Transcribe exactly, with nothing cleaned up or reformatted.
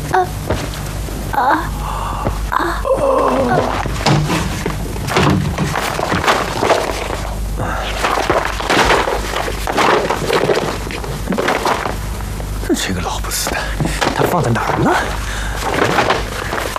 啊啊啊！ 这个老不死的，他放在哪儿了？